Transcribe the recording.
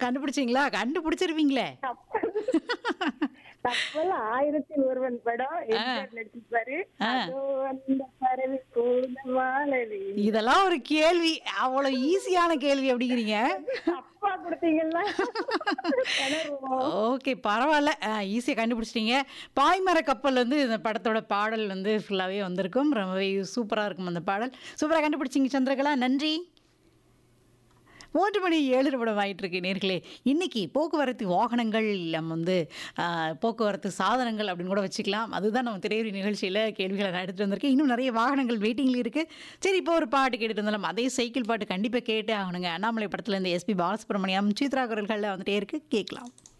கண்டுபிடிச்சீங்களா? கண்டுபிடிச்சிருவீங்களே! கப்பல் 1000ல் ஒருவன் படம் ஆ, எம்ஜிஆர் நடிச்சிருப்பாரு. ஆ. அதோ அந்த பறவை போல வாழவே. இதெல்லாம் ஒரு கேள்வி. அவ்வளோ ஈஸியான கேள்வி அப்படிங்கிறீங்க. அப்பா கொடுத்தீங்களா? திணறுவோம். ஓகே, பரவால்ல. ஈஸியா கண்டுபிடிச்சிட்டீங்க. பாய்மர கப்பல் வந்து இந்த படத்தோட பாடல் வந்து ஃபுல்லாவே வந்திருக்கும். ரொம்பவே சூப்பரா இருக்கும் அந்த பாடல். சூப்பரா கண்டுபிடிச்சீங்க சந்திரகலா. நன்றி. 3 மணி 7 நிமிடம் ஆயிட்டிருக்கு நேர்களே. இன்னைக்கு போக்குவரத்து வாகனங்கள் நம்ம வந்து போக்குவரத்து சாதனங்கள் அப்படின்னு கூட வச்சுக்கலாம். அதுதான் நம்ம திரையுறை நிகழ்ச்சியில கேள்விகள நான் எடுத்துட்டு வந்திருக்கேன். இன்னும் நிறைய வாகனங்கள் வெயிட்டிங்ல இருக்கு. சரி, இப்போ ஒரு பாட்டு கேட்டுட்டு இருந்தாலும் அதே சைக்கிள் பாட்டு கண்டிப்பா கேட்டே ஆகணுங்க. அண்ணாமலை படத்துல இந்த எஸ்பி பாலசுப்ரமணியம், சித்ரா குரல்கள்ல வந்துட்டே இருக்கு. கேட்கலாம்.